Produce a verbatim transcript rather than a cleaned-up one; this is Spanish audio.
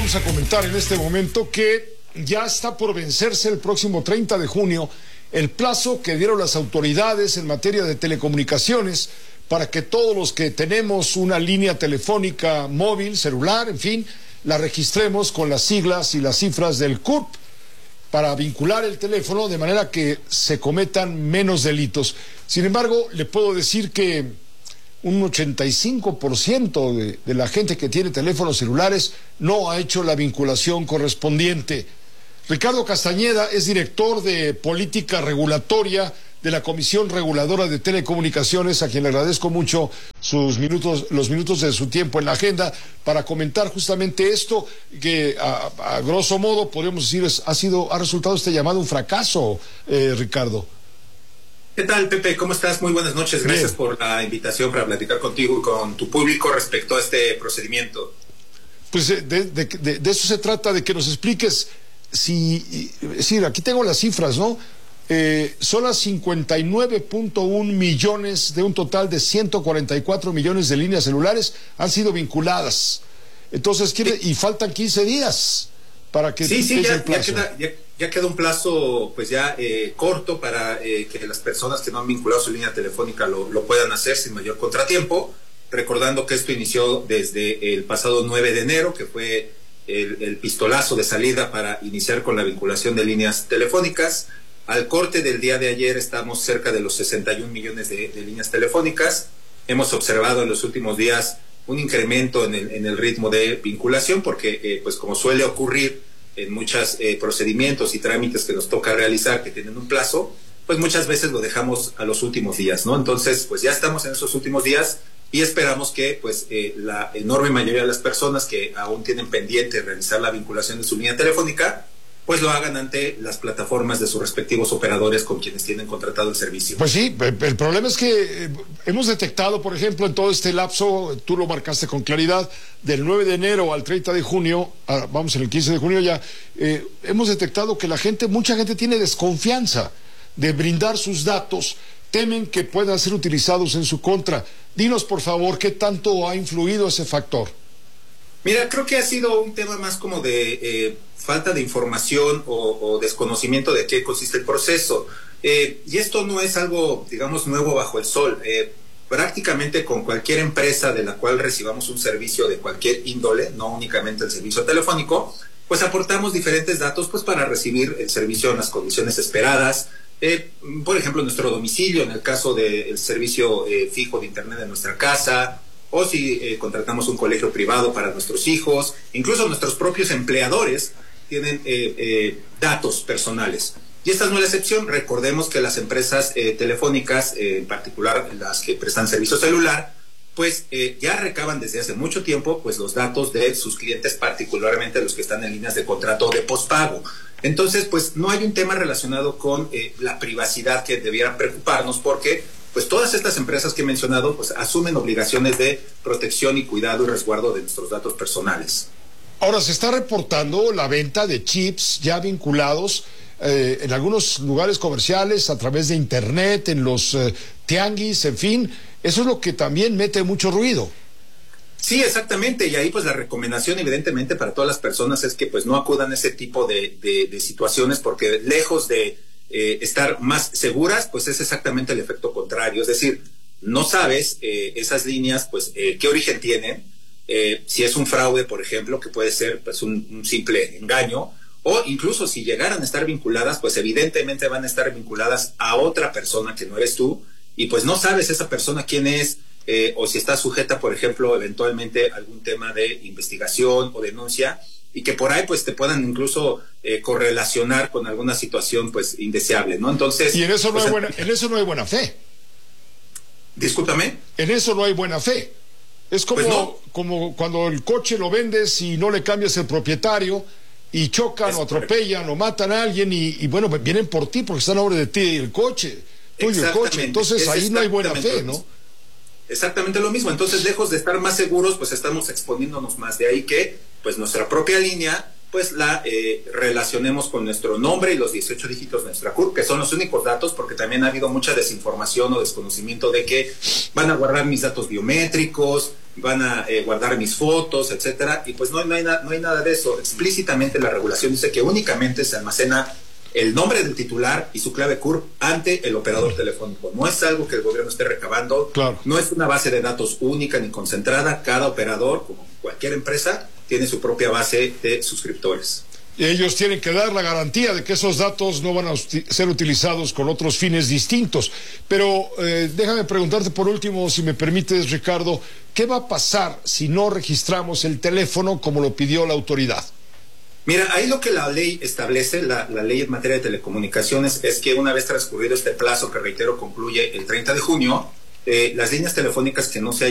vamos a comentar en este momento que ya está por vencerse el próximo treinta de junio el plazo que dieron las autoridades en materia de telecomunicaciones para que todos los que tenemos una línea telefónica móvil, celular, en fin, la registremos con las siglas y las cifras del C U R P para vincular el teléfono de manera que se cometan menos delitos. Sin embargo, le puedo decir que un ochenta y cinco por ciento de, de la gente que tiene teléfonos celulares no ha hecho la vinculación correspondiente. Ricardo Castañeda es director de Política Regulatoria de la Comisión Reguladora de Telecomunicaciones, a quien le agradezco mucho sus minutos, los minutos de su tiempo en la agenda para comentar justamente esto, que a, a grosso modo podríamos decir es, ha sido, ha resultado este llamado un fracaso, eh, Ricardo. ¿Qué tal, Pepe? ¿Cómo estás? Muy buenas noches. Gracias Bien. por la invitación para platicar contigo y con tu público respecto a este procedimiento. Pues de, de, de, de eso se trata, de que nos expliques si, es decir, aquí tengo las cifras, ¿no? Eh, son las cincuenta y nueve punto uno millones de un total de ciento cuarenta y cuatro millones de líneas celulares han sido vinculadas. Entonces, quiere, y faltan quince días para que sí, sí, ya, ya, queda, ya, ya queda un plazo pues ya eh, corto para eh, que las personas que no han vinculado su línea telefónica lo, lo puedan hacer sin mayor contratiempo, recordando que esto inició desde el pasado nueve de enero, que fue el, el pistolazo de salida para iniciar con la vinculación de líneas telefónicas. Al corte del día de ayer estamos cerca de los sesenta y un millones de, de líneas telefónicas. Hemos observado en los últimos días un incremento en el, en el ritmo de vinculación porque, eh, pues como suele ocurrir en muchos eh, procedimientos y trámites que nos toca realizar que tienen un plazo, pues muchas veces lo dejamos a los últimos días, ¿no? Entonces, pues ya estamos en esos últimos días y esperamos que, pues, eh, la enorme mayoría de las personas que aún tienen pendiente realizar la vinculación de su línea telefónica, pues lo hagan ante las plataformas de sus respectivos operadores con quienes tienen contratado el servicio. Pues sí, el problema es que eh, hemos detectado, por ejemplo, en todo este lapso, tú lo marcaste con claridad, del nueve de enero al treinta de junio, ah, vamos en el quince de junio ya, eh, hemos detectado que la gente, mucha gente tiene desconfianza de brindar sus datos, temen que puedan ser utilizados en su contra. Dinos, por favor, ¿qué tanto ha influido ese factor? Mira, creo que ha sido un tema más como de eh, falta de información o, o desconocimiento de qué consiste el proceso. Eh, y esto no es algo, digamos, nuevo bajo el sol. Eh, prácticamente con cualquier empresa de la cual recibamos un servicio de cualquier índole, no únicamente el servicio telefónico, pues aportamos diferentes datos pues para recibir el servicio en las condiciones esperadas. Eh, por ejemplo, nuestro domicilio, en el caso del servicio eh, fijo de internet de nuestra casa, o si eh, contratamos un colegio privado para nuestros hijos, incluso nuestros propios empleadores tienen eh, eh, datos personales. Y esta no es la excepción. Recordemos que las empresas eh, telefónicas, eh, en particular las que prestan servicio celular, pues eh, ya recaban desde hace mucho tiempo pues los datos de sus clientes, particularmente los que están en líneas de contrato de pospago. Entonces, pues no hay un tema relacionado con eh, la privacidad que debiera preocuparnos, porque pues todas estas empresas que he mencionado pues asumen obligaciones de protección y cuidado y resguardo de nuestros datos personales. Ahora, se está reportando la venta de chips ya vinculados eh, en algunos lugares comerciales a través de internet, en los eh, tianguis, en fin. Eso es lo que también mete mucho ruido. Sí, exactamente, y ahí pues la recomendación evidentemente para todas las personas es que pues no acudan a ese tipo de, de, de situaciones, porque lejos de eh, estar más seguras, pues es exactamente el efecto contrario. Es decir, no sabes eh, esas líneas pues eh, qué origen tienen, eh, si es un fraude, por ejemplo, que puede ser pues un, un simple engaño, o incluso si llegaran a estar vinculadas, pues evidentemente van a estar vinculadas a otra persona que no eres tú, y pues no sabes esa persona quién es, eh, o si está sujeta, por ejemplo, eventualmente a algún tema de investigación o denuncia, y que por ahí pues te puedan incluso eh, correlacionar con alguna situación pues indeseable, ¿no? Entonces, y en eso no pues, hay buena, en eso no hay buena fe. Discúlpame. En eso no hay buena fe. Es como, pues no. como cuando el coche lo vendes y no le cambias el propietario y chocan es o atropellan correcto. o matan a alguien y, y bueno, vienen por ti porque están a obra de ti el coche, tuyo el coche. Entonces es ahí no hay buena fe, ¿no? Exactamente lo mismo. Entonces, lejos de estar más seguros, pues estamos exponiéndonos más. De ahí que, pues nuestra propia línea, pues la eh, relacionemos con nuestro nombre y los dieciocho dígitos de nuestra C U R P, que son los únicos datos, porque también ha habido mucha desinformación o desconocimiento de que van a guardar mis datos biométricos, van a eh, guardar mis fotos, etcétera, y pues no, no, hay na, no hay nada de eso. Explícitamente la regulación dice que únicamente se almacena el nombre del titular y su clave C U R P ante el operador telefónico. No es algo que el gobierno esté recabando, claro. No es una base de datos única ni concentrada. Cada operador, como cualquier empresa, tiene su propia base de suscriptores. Y ellos tienen que dar la garantía de que esos datos no van a ser utilizados con otros fines distintos. Pero eh, déjame preguntarte por último, si me permites, Ricardo, ¿qué va a pasar si no registramos el teléfono como lo pidió la autoridad? Mira, ahí lo que la ley establece, la, la ley en materia de telecomunicaciones, es que una vez transcurrido este plazo, que reitero concluye el treinta de junio, eh, las líneas telefónicas que no se